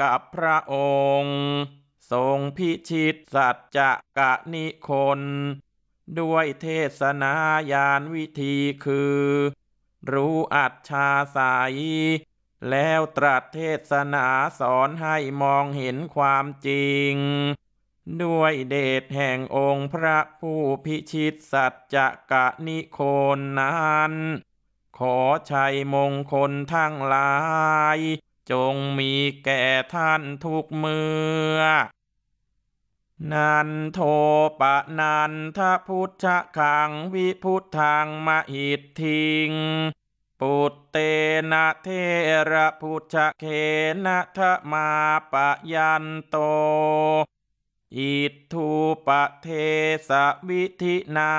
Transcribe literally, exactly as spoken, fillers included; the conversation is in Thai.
กับพระองค์ทรงพิชิตสัจจะกะนิคนด้วยเทศนายานวิธีคือรู้อัจฉาสัยแล้วตรัสเทศนาสอนให้มองเห็นความจริงด้วยเดชแห่งองค์พระผู้พิชิตสัจจะกะนิโคนนั้นขอชัยมงคลทั้งหลายจงมีแก่ท่านทุกเมื่อนันโทปะนันทพุทธคังวิพุทธังมหิทธิงปุตเตนะเทระพุทธเขนะทะมาปะยันโตอิทธุปะเทสะวิธินา